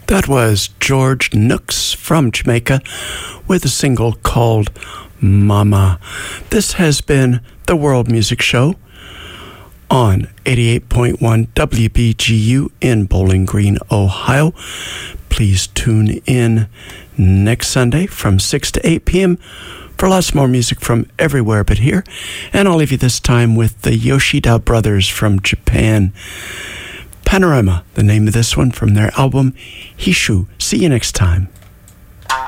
That was George Nooks from Jamaica with a single called Mama. This has been the World Music Show on 88.1 WBGU in Bowling Green, Ohio. Please tune in next Sunday from 6 to 8 p.m. for lots more music from everywhere but here. And I'll leave you this time with the Yoshida Brothers from Japan. Panorama, the name of this one from their album Hishu. See you next time.